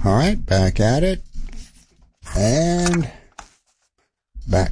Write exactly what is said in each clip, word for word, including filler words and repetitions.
All right, back at it. And back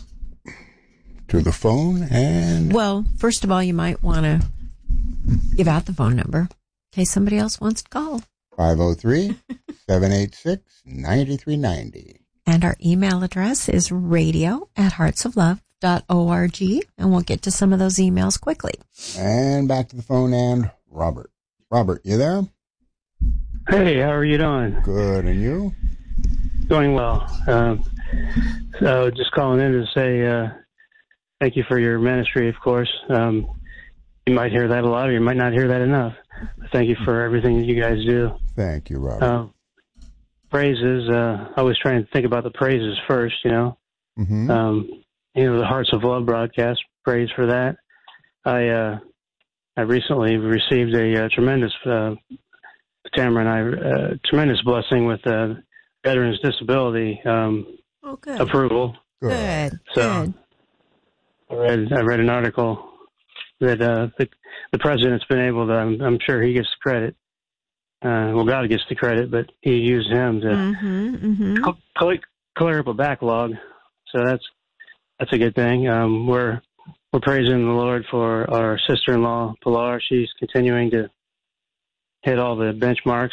to the phone. And well, first of all, you might want to give out the phone number in case somebody else wants to call. five oh three, seven eight six, nine three nine oh. And our email address is radio at heartsoflove dot org, and we'll get to some of those emails quickly. And back to the phone and Robert. Robert, you there? Hey, how are you doing? Good, and you? Doing well. Um, so just calling in to say uh, thank you for your ministry, of course. Um, you might hear that a lot, or you might not hear that enough. But thank you for everything that you guys do. Thank you, Robert. Uh, praises, uh, I was trying to think about the praises first, you know. Mm-hmm. Um, you know, the Hearts of Love broadcast, praise for that. I uh, I recently received a uh, tremendous, uh, Tamara and I, uh, tremendous blessing with uh, Veterans Disability um, oh, good. approval. Good. So good. I read I read an article that uh, the the president's been able to. I'm, I'm sure he gets credit. Uh, well, God gets the credit, but he used him to mm-hmm, mm-hmm. cl- clear up a backlog. So that's that's a good thing. Um, we're we're praising the Lord for our sister-in-law Pilar. She's continuing to hit all the benchmarks.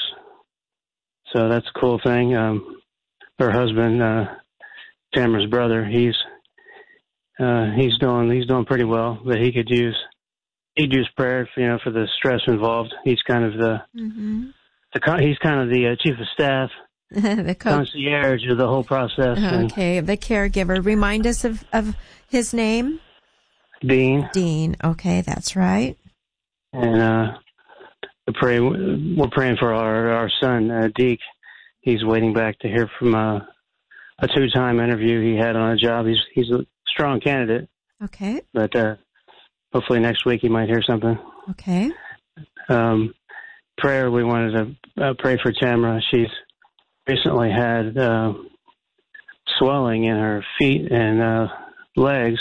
So that's a cool thing. Um, her husband, uh, Tamara's brother, he's uh, he's doing he's doing pretty well, but he could use he'd use prayer, for, you know, for the stress involved. He's kind of the, mm-hmm. the he's kind of the uh, chief of staff, the co- concierge of the whole process. Okay, the caregiver. Remind us of, of his name. Dean. Dean. Okay, that's right. And uh, we're praying. We're praying for our our son, uh, Deke. He's waiting back to hear from uh, a two-time interview he had on a job. He's he's a strong candidate. Okay. But uh, hopefully next week he might hear something. Okay. Um, prayer. We wanted to uh, pray for Tamara. She's recently had uh, swelling in her feet and uh, legs.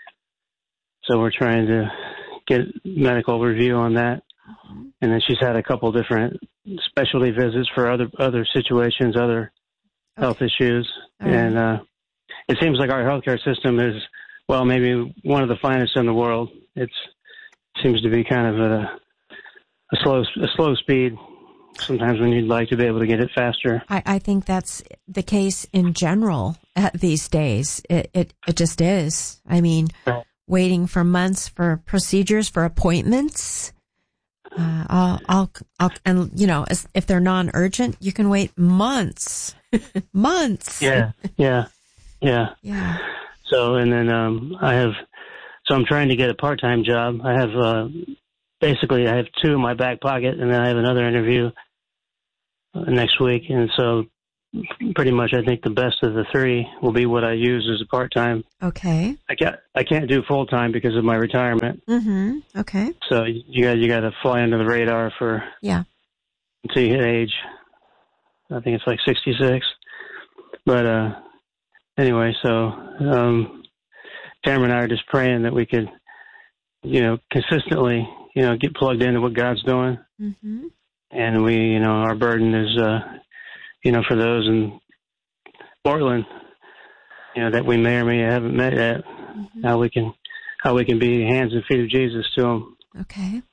So we're trying to get medical review on that. Mm-hmm. And then she's had a couple different specialty visits for other other situations, other okay. health issues. Right. And uh, it seems like our healthcare system is, well, maybe one of the finest in the world. It seems to be kind of at a, a slow a slow speed sometimes when you'd like to be able to get it faster. I, I think that's the case in general uh, these days. It, it, it just is. I mean... Right. Waiting for months for procedures, for appointments. Uh, I'll, I'll, I'll, and you know, if they're non-urgent, you can wait months, months. Yeah, yeah, yeah. Yeah. So, and then um, I have, so I'm trying to get a part-time job. I have, uh, basically, I have two in my back pocket, and then I have another interview uh, next week, and so pretty much, I think the best of the three will be what I use as a part-time. Okay. I can't, I can't do full-time because of my retirement. Mm-hmm. Okay. So you got, you got to fly under the radar for, yeah, until you hit age. I think it's like sixty-six. But, uh, anyway, so, um, Tamara and I are just praying that we could, you know, consistently, you know, get plugged into what God's doing. Mm-hmm. And we, you know, our burden is, uh, you know, for those in Portland, you know, that we may or may haven't met yet, mm-hmm. how we can, how we can be hands and feet of Jesus to them. Okay.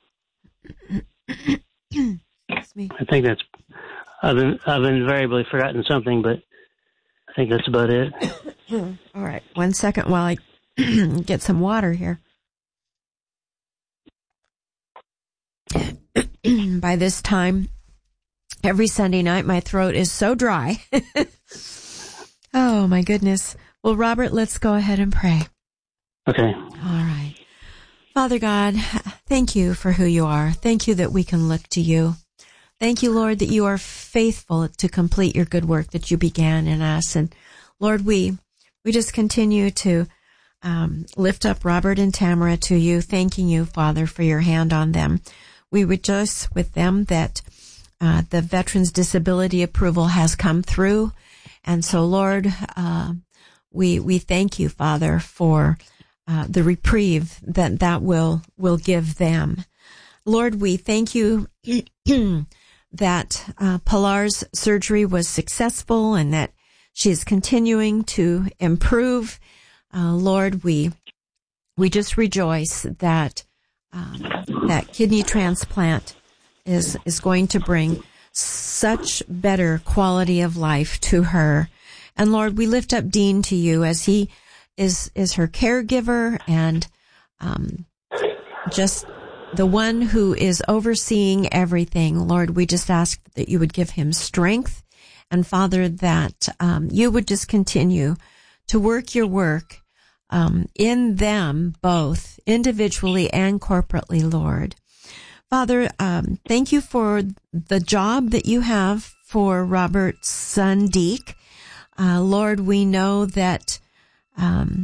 Excuse me. I think that's, I've been, I've invariably forgotten something, but I think that's about it. All right. One second while I get some water here. By this time, every Sunday night, my throat is so dry. Oh, my goodness. Well, Robert, let's go ahead and pray. Okay. All right. Father God, thank you for who you are. Thank you that we can look to you. Thank you, Lord, that you are faithful to complete your good work that you began in us. And Lord, we we just continue to um, lift up Robert and Tamara to you, thanking you, Father, for your hand on them. We rejoice with them that Uh, the Veterans Disability approval has come through. And so, Lord, uh, we, we thank you, Father, for, uh, the reprieve that that will, will give them. Lord, we thank you that uh, Pilar's surgery was successful and that she is continuing to improve. Uh, Lord, we we just rejoice that um, that kidney transplant is is going to bring such better quality of life to her. And Lord, we lift up Dean to you as he is is her caregiver and um, just the one who is overseeing everything. Lord, we just ask that you would give him strength, and Father, that um, you would just continue to work your work um, in them both, individually and corporately, Lord. Father, um, thank you for the job that you have for Robert's son, Deke. Uh, Lord, we know that um,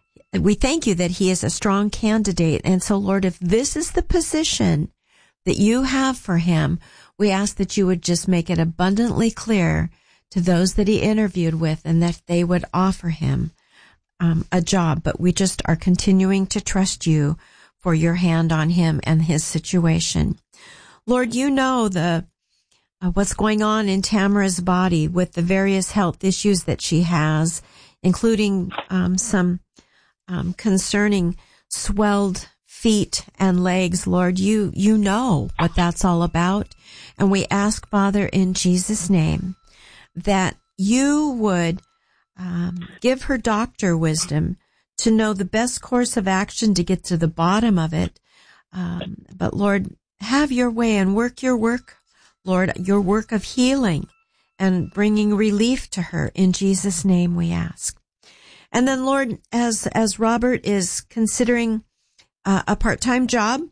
we thank you that he is a strong candidate. And so, Lord, if this is the position that you have for him, we ask that you would just make it abundantly clear to those that he interviewed with and that they would offer him um, a job. But we just are continuing to trust you for your hand on him and his situation. Lord, you know the uh, what's going on in Tamara's body with the various health issues that she has, including um, some um, concerning swelled feet and legs. Lord, you you know what that's all about. And we ask, Father, in Jesus' name, that you would um, give her doctor wisdom to know the best course of action to get to the bottom of it. Um, but Lord, have your way and work your work, Lord, your work of healing and bringing relief to her. In Jesus' name we ask. And then, Lord, as, as Robert is considering uh, a part-time job,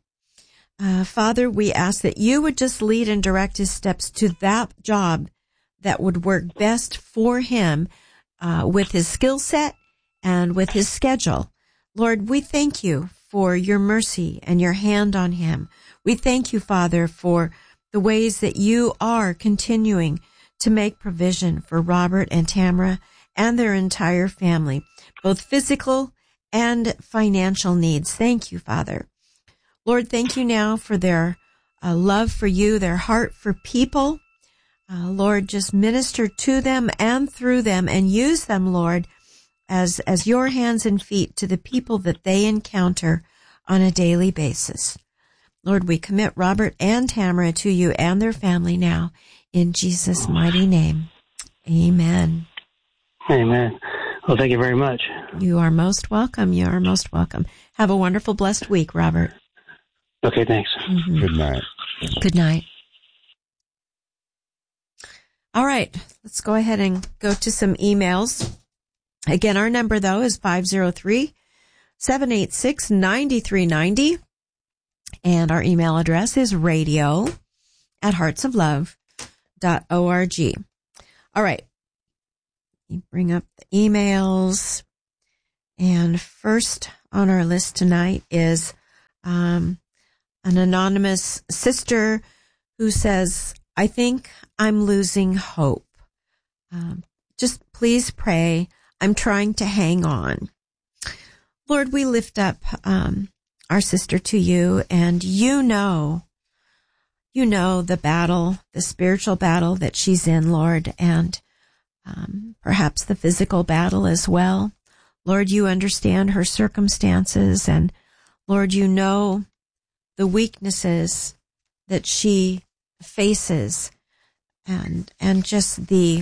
uh, Father, we ask that you would just lead and direct his steps to that job that would work best for him uh, with his skill set and with his schedule. Lord, we thank you for your mercy and your hand on him. We thank you, Father, for the ways that you are continuing to make provision for Robert and Tamara and their entire family, both physical and financial needs. Thank you, Father. Lord, thank you now for their uh, love for you, their heart for people. Uh, Lord, just minister to them and through them and use them, Lord, as as your hands and feet to the people that they encounter on a daily basis. Lord, we commit Robert and Tamara to you and their family now in Jesus' mighty name. Amen. Amen. Well, thank you very much. You are most welcome. You are most welcome. Have a wonderful, blessed week, Robert. Okay, thanks. Mm-hmm. Good night. Good night. All right, let's go ahead and go to some emails. Again, our number, though, is five oh three, seven eight six, nine three nine oh, and our email address is radio at heartsoflove dot org. All right, let me bring up the emails, and first on our list tonight is um, an anonymous sister who says, I think I'm losing hope. Um, just please pray. I'm trying to hang on. Lord, we lift up um, our sister to you, and you know, you know the battle, the spiritual battle that she's in, Lord, and um, perhaps the physical battle as well. Lord, you understand her circumstances, and Lord, you know the weaknesses that she faces, and and just the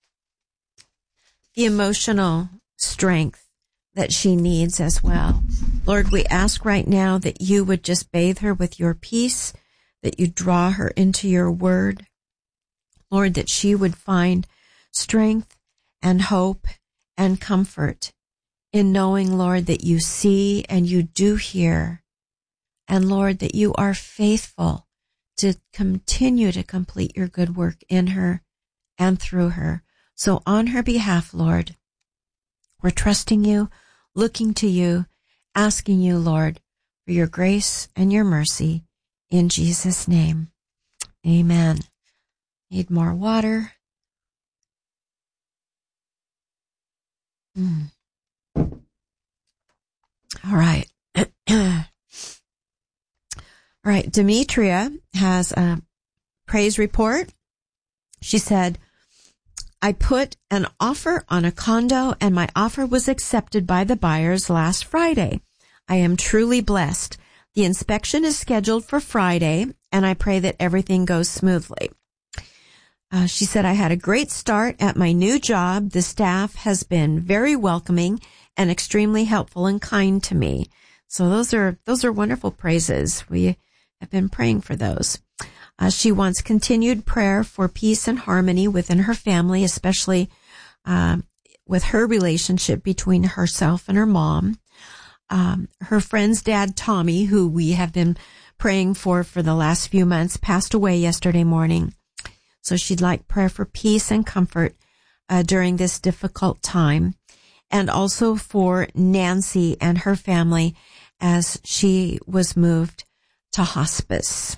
the emotional strength that she needs as well. Lord, we ask right now that you would just bathe her with your peace, that you draw her into your word. Lord, that she would find strength and hope and comfort in knowing, Lord, that you see and you do hear. And Lord, that you are faithful to continue to complete your good work in her and through her. So on her behalf, Lord, we're trusting you, looking to you, asking you, Lord, for your grace and your mercy in Jesus' name. Amen. Need more water. Mm. All right. All right. Demetria has a praise report. She said, I put an offer on a condo and my offer was accepted by the buyers last Friday. I am truly blessed. The inspection is scheduled for Friday and I pray that everything goes smoothly. Uh, she said, I had a great start at my new job. The staff has been very welcoming and extremely helpful and kind to me. So those are, those are wonderful praises. We have been praying for those. Uh, she wants continued prayer for peace and harmony within her family, especially uh, with her relationship between herself and her mom. Um, her friend's dad, Tommy, who we have been praying for for the last few months, passed away yesterday morning. So she'd like prayer for peace and comfort uh, during this difficult time, and also for Nancy and her family as she was moved to hospice.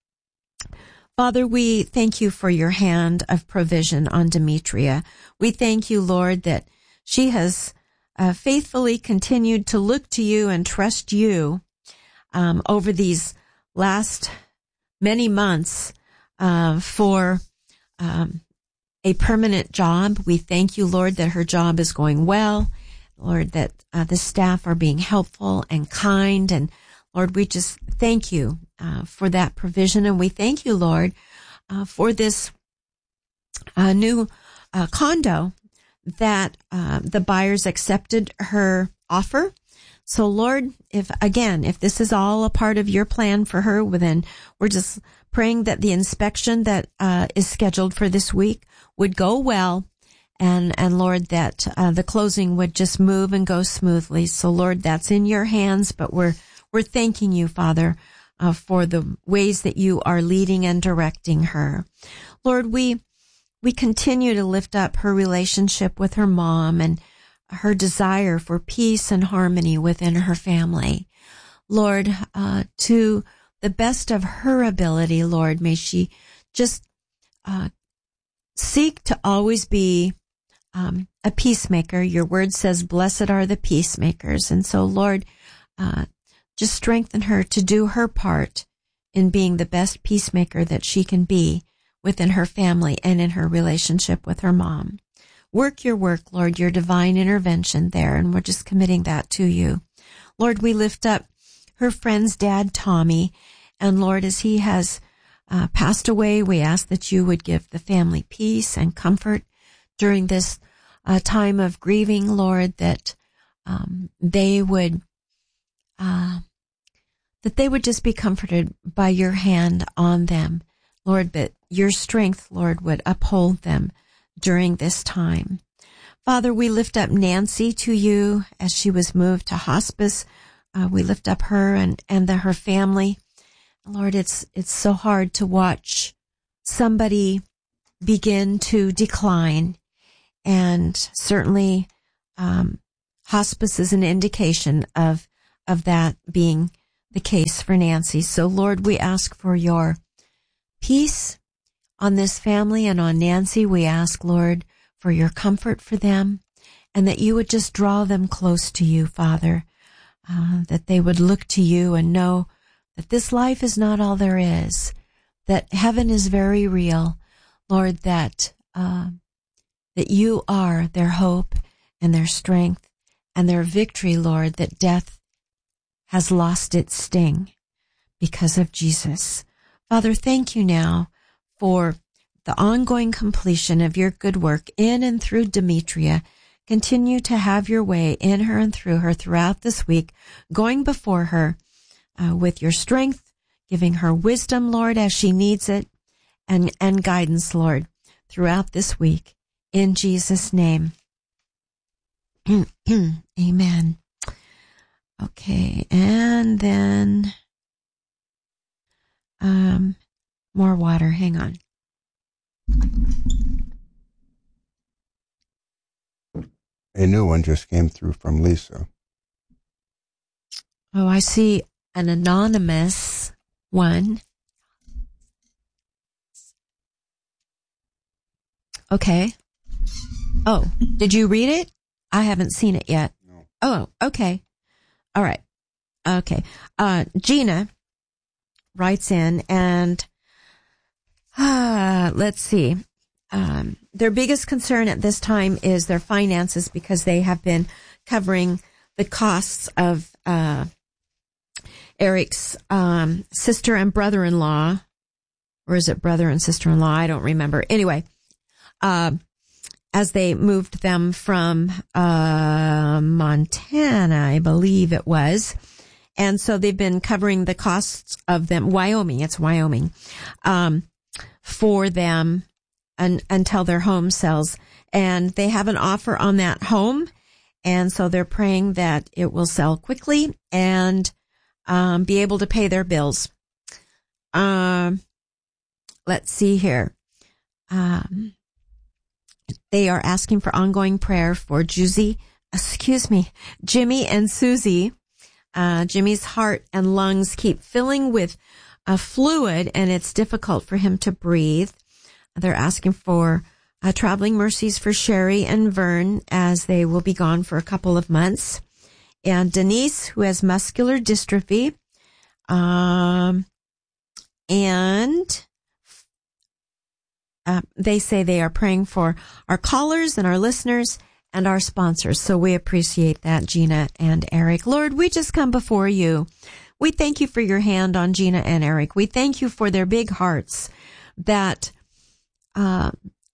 Father, we thank you for your hand of provision on Demetria. We thank you, Lord, that she has uh, faithfully continued to look to you and trust you um, over these last many months uh, for um, a permanent job. We thank you, Lord, that her job is going well. Lord, that uh, the staff are being helpful and kind. And Lord, we just thank you uh, for that provision. And we thank you, Lord, uh, for this uh, new uh, condo that uh, the buyers accepted her offer. So Lord, if again, if this is all a part of your plan for her, well, then we're just praying that the inspection that uh, is scheduled for this week would go well. And, and Lord, that uh, the closing would just move and go smoothly. So Lord, that's in your hands, but we're We're thanking you, Father, uh, for the ways that you are leading and directing her. Lord, we we continue to lift up her relationship with her mom and her desire for peace and harmony within her family. Lord, uh, to the best of her ability, Lord, may she just uh, seek to always be um, a peacemaker. Your word says, blessed are the peacemakers. And so, Lord, uh, just strengthen her to do her part in being the best peacemaker that she can be within her family and in her relationship with her mom. Work your work, Lord, your divine intervention there, and we're just committing that to you. Lord, we lift up her friend's dad, Tommy, and Lord, as he has uh, passed away, we ask that you would give the family peace and comfort during this uh, time of grieving, Lord, that um, they would Uh, that they would just be comforted by your hand on them, Lord, that your strength, Lord, would uphold them during this time. Father, we lift up Nancy to you as she was moved to hospice. Uh, we lift up her and, and the, her family. Lord, it's, it's so hard to watch somebody begin to decline, and certainly, um, hospice is an indication of of that being the case for Nancy. So Lord, we ask for your peace on this family and on Nancy. We ask, Lord, for your comfort for them, and that you would just draw them close to you, Father, uh, that they would look to you and know that this life is not all there is, that heaven is very real, Lord, that, uh, that you are their hope and their strength and their victory, Lord, that death has lost its sting because of Jesus. Father, thank you now for the ongoing completion of your good work in and through Demetria. Continue to have your way in her and through her throughout this week, going before her uh, with your strength, giving her wisdom, Lord, as she needs it, and, and guidance, Lord, throughout this week. In Jesus' name, amen. Okay, and then um, more water. Hang on. A new one just came through from Lisa. Oh, I see an anonymous one. Okay. Oh, did you read it? I haven't seen it yet. No. Oh, okay. All right. Okay. Uh, Gina writes in, and Uh, let's see. Um, their biggest concern at this time is their finances because they have been covering the costs of uh, Eric's um, sister and brother-in-law. Or is it brother and sister-in-law? I don't remember. Anyway, uh, as they moved them from uh, Montana, I believe it was. And so they've been covering the costs of them, Wyoming, it's Wyoming, um, for them un, until their home sells. And they have an offer on that home. And so they're praying that it will sell quickly and um, be able to pay their bills. Um, let's see here. Um, they are asking for ongoing prayer for Juicy, excuse me, Jimmy and Susie. Uh, Jimmy's heart and lungs keep filling with uh, fluid, and it's difficult for him to breathe. They're asking for uh, traveling mercies for Sherry and Vern as they will be gone for a couple of months. And Denise, who has muscular dystrophy. Um, and uh, they say they are praying for our callers and our listeners and our sponsors. So we appreciate that, Gina and Eric. Lord, we just come before you. We thank you for your hand on Gina and Eric. We thank you for their big hearts that uh,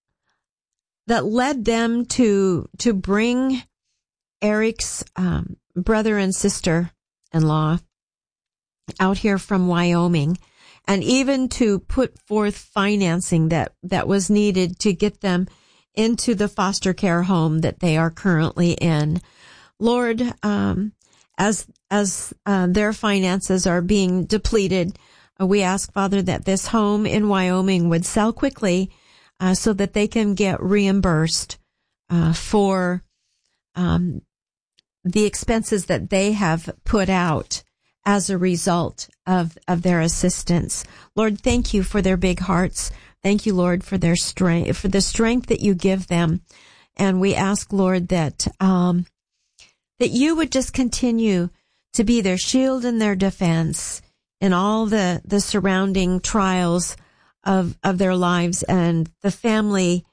that led them to to bring Eric's um, brother and sister-in-law out here from Wyoming, and even to put forth financing that, that was needed to get them into the foster care home that they are currently in. Lord, um, as as uh, their finances are being depleted, uh, we ask, Father, that this home in Wyoming would sell quickly uh, so that they can get reimbursed uh, for um, the expenses that they have put out as a result of, of their assistance. Lord, thank you for their big hearts. Thank you, Lord, for their strength, for the strength that you give them. And we ask, Lord, that, um, that you would just continue to be their shield and their defense in all the, the surrounding trials of, of their lives and the family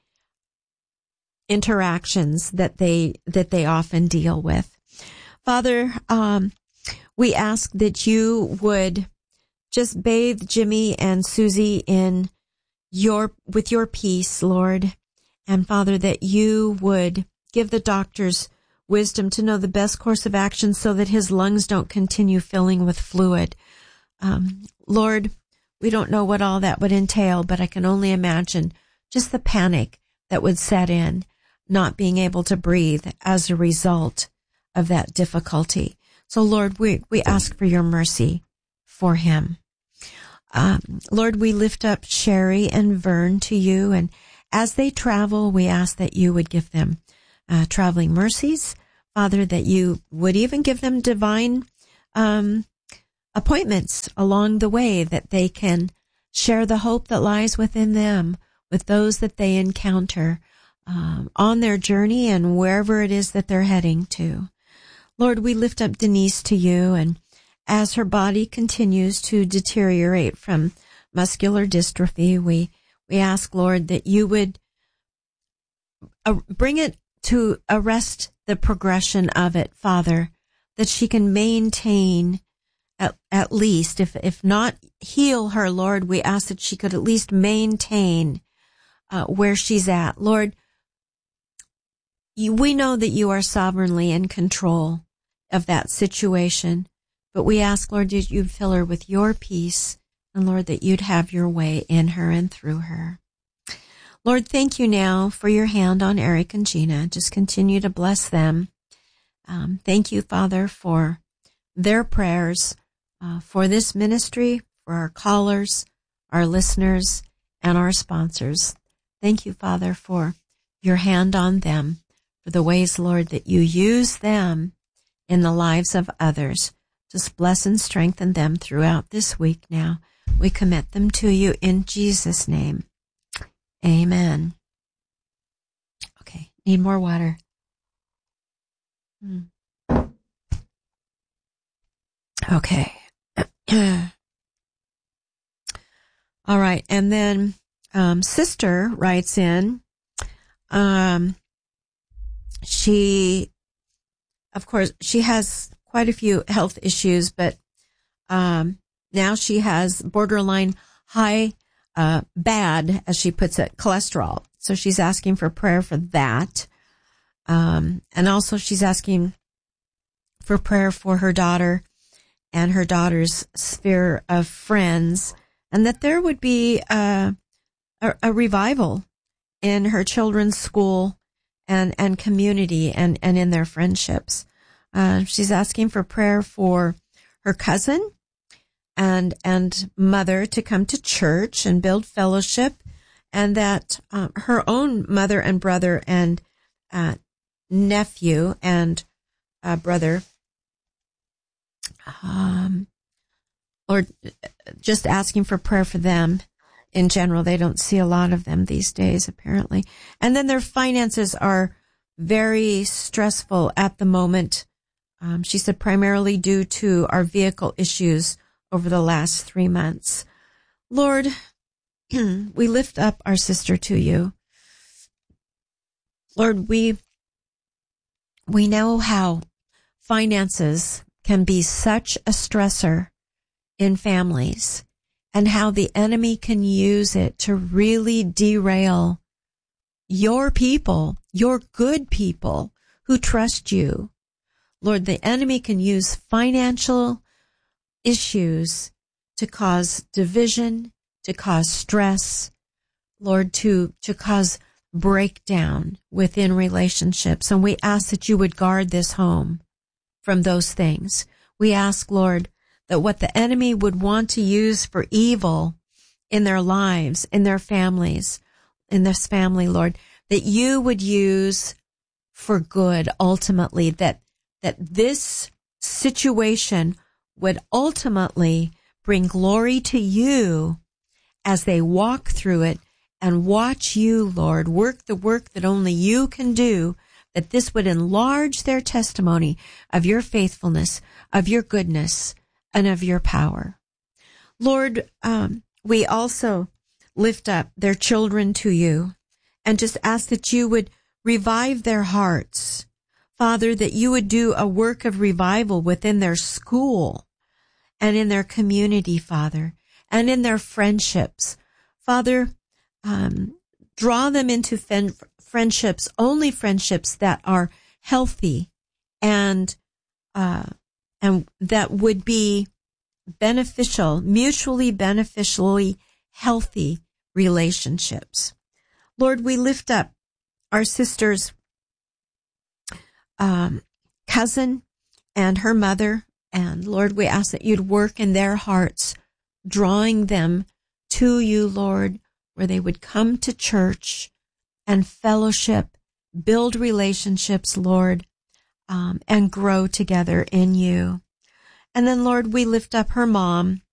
interactions that they, that they often deal with. Father, um, we ask that you would just bathe Jimmy and Susie in your, with your peace, Lord. And Father, that you would give the doctors wisdom to know the best course of action so that his lungs don't continue filling with fluid. Um, Lord, we don't know what all that would entail, but I can only imagine just the panic that would set in, not being able to breathe as a result of that difficulty. So Lord, we, we ask for your mercy for him. Um, Lord, we lift up Sherry and Vern to you, and as they travel, we ask that you would give them uh, traveling mercies, Father, that you would even give them divine um, appointments along the way, that they can share the hope that lies within them with those that they encounter um, on their journey and wherever it is that they're heading to. Lord, we lift up Denise to you, and as her body continues to deteriorate from muscular dystrophy, we we ask, Lord, that you would uh, bring it to arrest the progression of it, Father, that she can maintain at, at least, if if not heal her, Lord, we ask that she could at least maintain uh, where she's at. Lord, you, we know that you are sovereignly in control of that situation, but we ask, Lord, that you'd fill her with your peace, and Lord, that you'd have your way in her and through her. Lord, thank you now for your hand on Eric and Gina. Just continue to bless them. Um, thank you, Father, for their prayers, uh, for this ministry, for our callers, our listeners, and our sponsors. Thank you, Father, for your hand on them, for the ways, Lord, that you use them in the lives of others. Just bless and strengthen them throughout this week now. We commit them to you in Jesus' name. Amen. Okay, need more water. Hmm. Okay. All right, and then um, sister writes in, um, she, of course, she has quite a few health issues, but um, now she has borderline high, uh, bad, as she puts it, cholesterol. So she's asking for prayer for that. Um, and also she's asking for prayer for her daughter and her daughter's sphere of friends, and that there would be a, a, a revival in her children's school and, and community and, and in their friendships. Uh, she's asking for prayer for her cousin and, and mother to come to church and build fellowship, and that uh, her own mother and brother and uh, nephew and uh, brother, um, or just asking for prayer for them in general. They don't see a lot of them these days, apparently. And then their finances are very stressful at the moment. Um, she said primarily due to our vehicle issues over the last three months. Lord, we lift up our sister to you. Lord, we, we know how finances can be such a stressor in families, and how the enemy can use it to really derail your people, your good people who trust you. Lord, the enemy can use financial issues to cause division, to cause stress, Lord, to, to cause breakdown within relationships. And we ask that you would guard this home from those things. We ask, Lord, that what the enemy would want to use for evil in their lives, in their families, in this family, Lord, that you would use for good ultimately, that, that this situation would ultimately bring glory to you as they walk through it and watch you, Lord, work the work that only you can do, that this would enlarge their testimony of your faithfulness, of your goodness, and of your power. Lord, um, we also lift up their children to you and just ask that you would revive their hearts. Father, that you would do a work of revival within their school and in their community, Father, and in their friendships. Father, um, draw them into fen- friendships, only friendships that are healthy and, uh, and that would be beneficial, mutually beneficially healthy relationships. Lord, we lift up our sister's um, cousin and her mother, and Lord, we ask that you'd work in their hearts, drawing them to you, Lord, where they would come to church and fellowship, build relationships, Lord, um, and grow together in you. And then, Lord, we lift up her mom